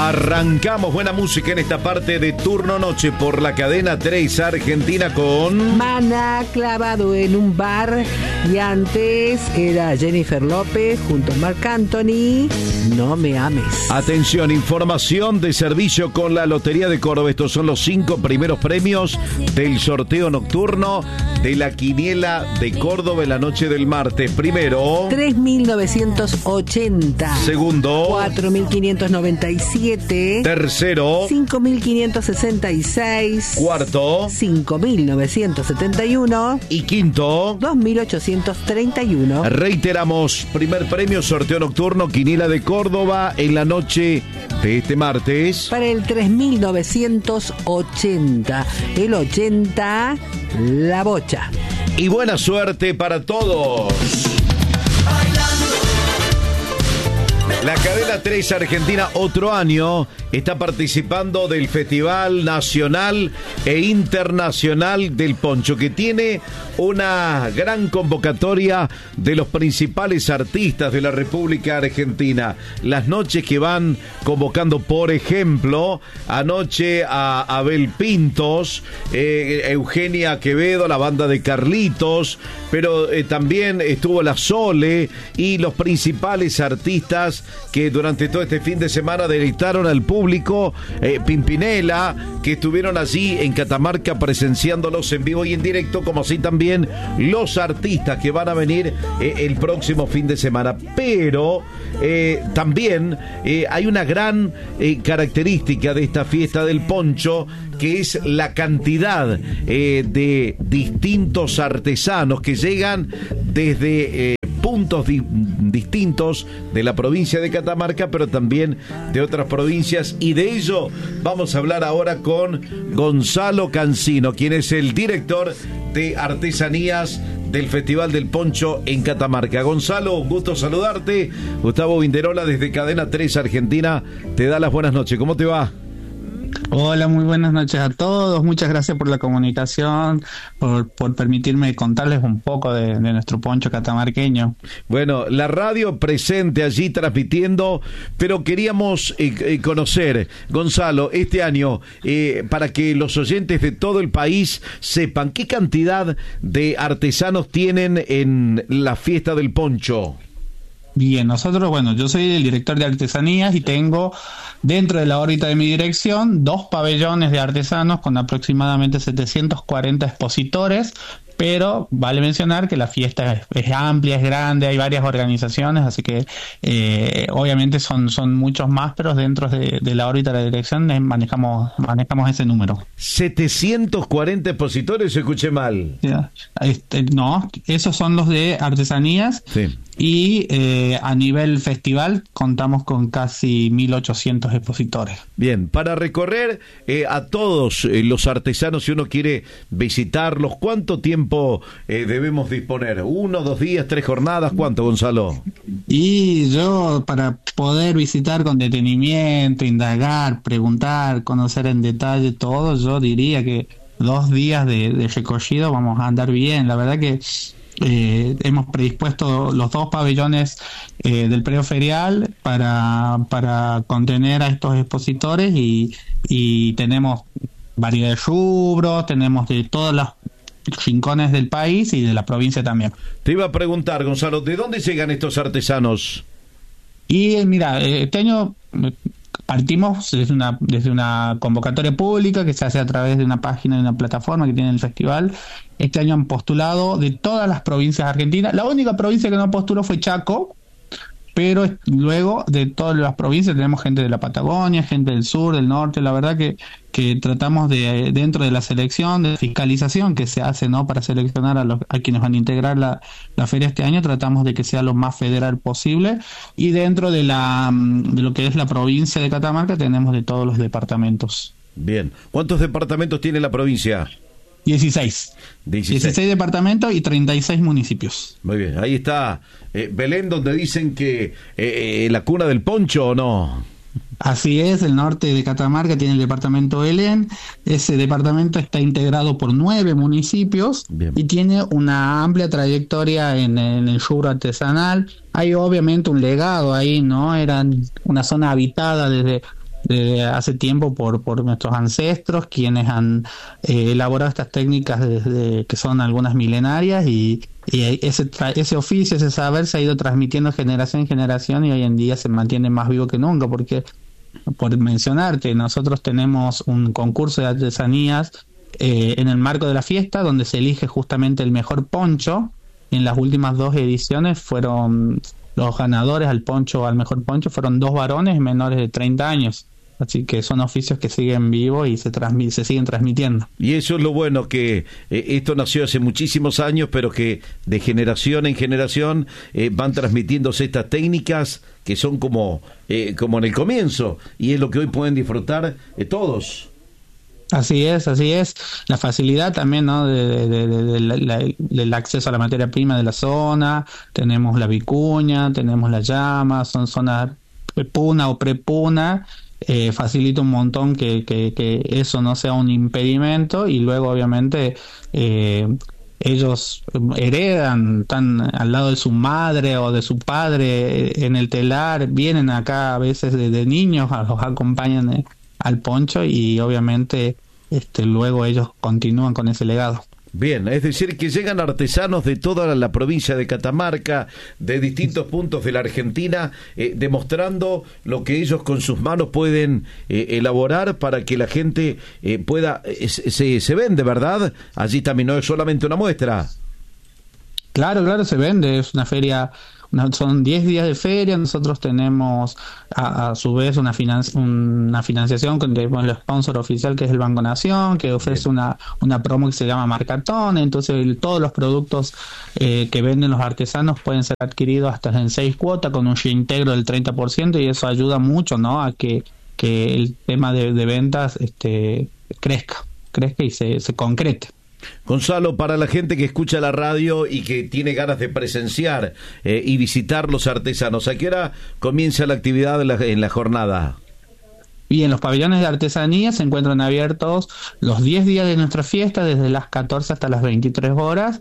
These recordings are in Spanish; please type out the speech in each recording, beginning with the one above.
Arrancamos buena música en esta parte de Turno Noche por la cadena 3 Argentina con Maná clavado en un bar. Y antes era Jennifer López junto a Marc Anthony, No me ames. Atención, información de servicio con la Lotería de Córdoba. Estos son los 5 primeros premios del sorteo nocturno de la Quiniela de Córdoba en la noche del martes. Primero, 3.980. Segundo, 4.597. Tercero, 5.566. Cuarto, 5.971. y quinto, 2.831. reiteramos, primer premio, sorteo nocturno, Quiniela de Córdoba en la noche de este martes. Para el 3.980. El 80, la bocha. Y buena suerte para todos. La cadena 3 Argentina otro año está participando del Festival Nacional e Internacional del Poncho, que tiene una gran convocatoria de los principales artistas de la República Argentina. Las noches que van convocando, por ejemplo, anoche a Abel Pintos, Eugenia Quevedo, la banda de Carlitos, pero también estuvo la Sole y los principales artistas que durante todo este fin de semana deleitaron al público, Pimpinela, que estuvieron allí en Catamarca presenciándolos en vivo y en directo, como así también los artistas que van a venir el próximo fin de semana. Pero también hay una gran característica de esta fiesta del Poncho, que es la cantidad de distintos artesanos que llegan desde puntos distintos de la provincia de Catamarca, pero también de otras provincias, y de ello vamos a hablar ahora con Gonzalo Cancino, quien es el director de artesanías del Festival del Poncho en Catamarca. Gonzalo, un gusto saludarte. Gustavo Vinderola desde Cadena 3 Argentina te da las buenas noches. ¿Cómo te va? Hola, muy buenas noches a todos. Muchas gracias por la comunicación, por permitirme contarles un poco de nuestro poncho catamarqueño. Bueno, la radio presente allí transmitiendo, pero queríamos conocer, Gonzalo, este año, para que los oyentes de todo el país sepan qué cantidad de artesanos tienen en la fiesta del poncho. Bien, nosotros, bueno, yo soy el director de artesanías y tengo dentro de la órbita de mi dirección 2 pabellones de artesanos con aproximadamente 740 expositores, pero vale mencionar que la fiesta es amplia, es grande, hay varias organizaciones, así que obviamente son muchos más, pero dentro de la órbita de la dirección manejamos ese número. 740 expositores, escuché mal. No, esos son los de artesanías. Sí. Y a nivel festival contamos con casi 1.800 expositores. Bien, para recorrer a todos los artesanos, si uno quiere visitarlos, ¿cuánto tiempo debemos disponer? ¿1, 2 días, 3 jornadas? ¿Cuánto, Gonzalo? Y yo, para poder visitar con detenimiento, indagar, preguntar, conocer en detalle todo, yo diría que 2 días de recorrido vamos a andar bien. La verdad que hemos predispuesto los 2 pabellones del predio ferial para contener a estos expositores y tenemos variedad de rubros, tenemos de todos los rincones del país y de la provincia también. Te iba a preguntar, Gonzalo, ¿de dónde llegan estos artesanos? Y mira, este año partimos desde una convocatoria pública que se hace a través de una página, de una plataforma que tiene el festival. Este año han postulado de todas las provincias argentinas. La única provincia que no postuló fue Chaco, pero luego de todas las provincias tenemos gente de la Patagonia, gente del sur, del norte. La verdad que tratamos de, dentro de la selección, de fiscalización que se hace, ¿no?, para seleccionar a quienes van a integrar la feria este año, tratamos de que sea lo más federal posible, y dentro de lo que es la provincia de Catamarca tenemos de todos los departamentos. Bien, ¿cuántos departamentos tiene la provincia? 16 departamentos y 36 municipios. Muy bien, ahí está Belén, donde dicen que la cuna del poncho, ¿o no? Así es, el norte de Catamarca tiene el departamento Belén. Ese departamento está integrado por 9 municipios. Bien. Y tiene una amplia trayectoria en el rubro artesanal. Hay obviamente un legado ahí, ¿no? Eran una zona habitada desde desde hace tiempo por nuestros ancestros, quienes han elaborado estas técnicas desde que son algunas milenarias, y ese oficio, ese saber se ha ido transmitiendo generación en generación, y hoy en día se mantiene más vivo que nunca, porque, por mencionarte, nosotros tenemos un concurso de artesanías en el marco de la fiesta, donde se elige justamente el mejor poncho. En las últimas 2 ediciones fueron los ganadores al mejor poncho, fueron 2 varones menores de 30 años. Así que son oficios que siguen vivos y se siguen transmitiendo. Y eso es lo bueno, que esto nació hace muchísimos años, pero que de generación en generación van transmitiéndose estas técnicas que son como en el comienzo, y es lo que hoy pueden disfrutar todos. Así es. La facilidad también, ¿no?, del acceso a la materia prima de la zona. Tenemos la vicuña, tenemos la llama, son zonas puna o prepuna. Facilita un montón que eso no sea un impedimento, y luego obviamente ellos heredan, están al lado de su madre o de su padre en el telar, vienen acá a veces de niños, los acompañan al poncho, y obviamente luego ellos continúan con ese legado. Bien, es decir, que llegan artesanos de toda la provincia de Catamarca, de distintos puntos de la Argentina, demostrando lo que ellos con sus manos pueden elaborar para que la gente pueda, se vende, ¿verdad? Allí también no es solamente una muestra. Claro, se vende, es una feria. Son 10 días de feria. Nosotros tenemos a su vez una financiación con el sponsor oficial, que es el Banco Nación, que ofrece una promo que se llama Marcatón. Entonces todos los productos que venden los artesanos pueden ser adquiridos hasta en 6 cuotas con un reintegro del 30%, y eso ayuda mucho, ¿no?, a que el tema de ventas crezca y se concrete. Gonzalo, para la gente que escucha la radio y que tiene ganas de presenciar y visitar los artesanos, ¿a qué hora comienza la actividad en la jornada? Bien, los pabellones de artesanía se encuentran abiertos los 10 días de nuestra fiesta, desde las 14 hasta las 23 horas,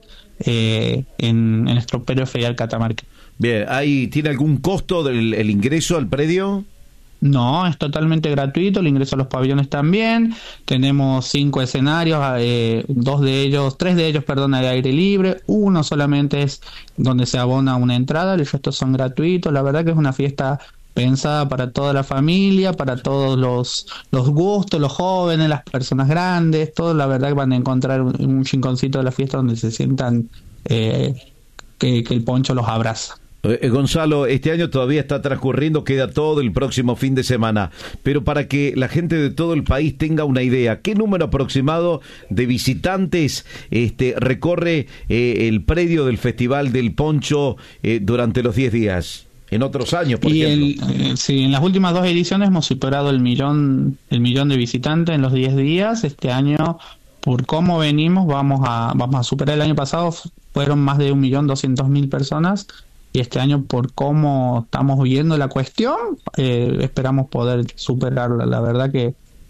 en el Troperio Ferial Catamarca. Bien, ¿tiene algún costo el ingreso al predio? No, es totalmente gratuito el ingreso a los pabellones también. Tenemos 5 escenarios, 3 de ellos, al aire libre. Uno solamente es donde se abona una entrada, el resto son gratuitos. La verdad que es una fiesta pensada para toda la familia, para todos los gustos, los jóvenes, las personas grandes, todos, la verdad que van a encontrar un rinconcito de la fiesta donde se sientan que el poncho los abraza. Gonzalo, este año todavía está transcurriendo, queda todo el próximo fin de semana, pero para que la gente de todo el país tenga una idea, ¿qué número aproximado de visitantes recorre el predio del Festival del Poncho durante los 10 días? En otros años, por ejemplo. Sí, en las últimas 2 ediciones hemos superado el millón de visitantes en los 10 días. Este año, por cómo venimos, vamos a superar. El año pasado fueron más de 1.200.000 personas. Y este año, por cómo estamos viendo la cuestión, esperamos poder superarla. La verdad que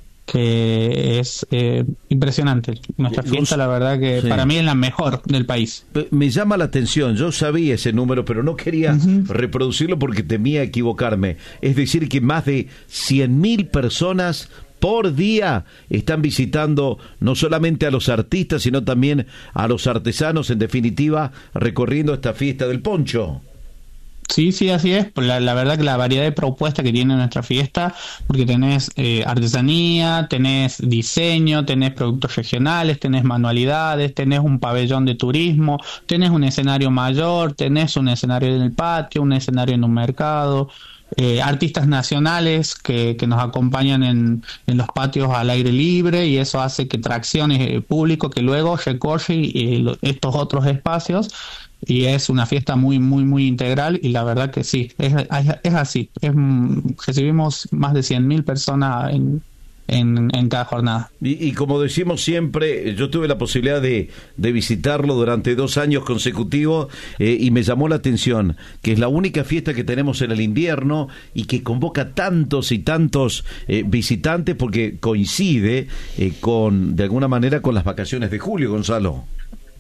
es impresionante. Nuestra fiesta, la verdad que sí, para mí es la mejor del país. Me llama la atención, yo sabía ese número, pero no quería reproducirlo porque temía equivocarme. Es decir, que más de 100.000 personas por día están visitando no solamente a los artistas, sino también a los artesanos, en definitiva, recorriendo esta fiesta del poncho. Sí, así es. La verdad que la variedad de propuestas que tiene nuestra fiesta, porque tenés artesanía, tenés diseño, tenés productos regionales, tenés manualidades, tenés un pabellón de turismo, tenés un escenario mayor, tenés un escenario en el patio, un escenario en un mercado, artistas nacionales que nos acompañan en los patios al aire libre, y eso hace que traccione público que luego recorre estos otros espacios. Y es una fiesta muy, muy, muy integral, y la verdad que sí, es así. Recibimos más de 100.000 personas en cada jornada. Y como decimos siempre, yo tuve la posibilidad de visitarlo durante 2 años consecutivos, y me llamó la atención que es la única fiesta que tenemos en el invierno y que convoca tantos y tantos visitantes, porque coincide de alguna manera con las vacaciones de julio, Gonzalo.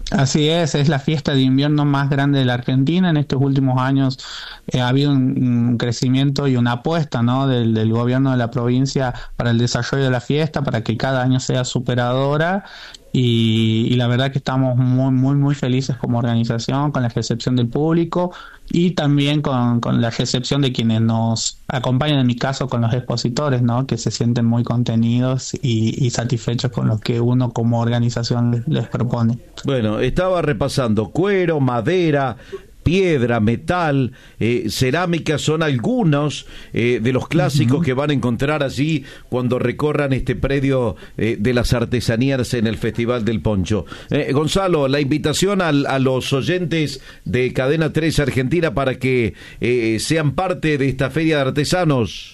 Así es la fiesta de invierno más grande de la Argentina. En estos últimos años ha habido un crecimiento y una apuesta, ¿no?, del gobierno de la provincia para el desarrollo de la fiesta, para que cada año sea superadora. Y la verdad que estamos muy, muy, muy felices como organización, con la recepción del público y también con la recepción de quienes nos acompañan, en mi caso con los expositores, ¿no?, que se sienten muy contenidos y satisfechos con lo que uno como organización les propone. Bueno, estaba repasando cuero, madera, piedra, metal, cerámica, son algunos de los clásicos que van a encontrar allí cuando recorran este predio de las artesanías en el Festival del Poncho. Gonzalo, la invitación a los oyentes de Cadena 3 Argentina para que sean parte de esta feria de artesanos.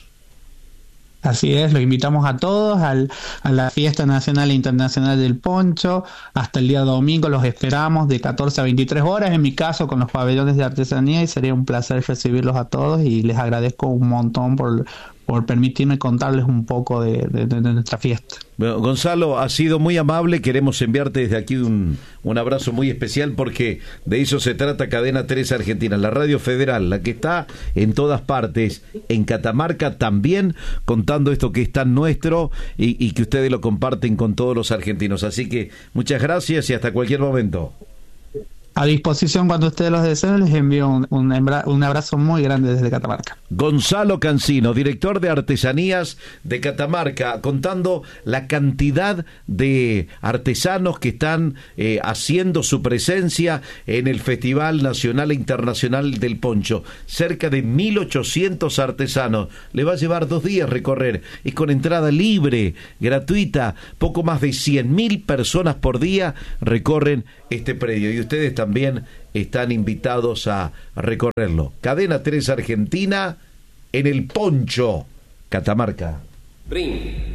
Así es, los invitamos a todos a la Fiesta Nacional e Internacional del Poncho. Hasta el día domingo los esperamos de 14 a 23 horas, en mi caso con los pabellones de artesanía, y sería un placer recibirlos a todos y les agradezco un montón por permitirme contarles un poco de nuestra fiesta. Bueno, Gonzalo, ha sido muy amable, queremos enviarte desde aquí un abrazo muy especial porque de eso se trata Cadena 3 Argentina, la radio federal, la que está en todas partes, en Catamarca también, contando esto que es tan nuestro y que ustedes lo comparten con todos los argentinos. Así que muchas gracias y hasta cualquier momento. A disposición cuando ustedes los deseen, les envío un abrazo muy grande desde Catamarca. Gonzalo Cancino, director de Artesanías de Catamarca, contando la cantidad de artesanos que están haciendo su presencia en el Festival Nacional e Internacional del Poncho. Cerca de 1.800 artesanos. Le va a llevar 2 días recorrer. Es con entrada libre, gratuita. Poco más de 100.000 personas por día recorren este predio. Y ustedes también están invitados a recorrerlo. Cadena 3 Argentina en el Poncho, Catamarca. Brin.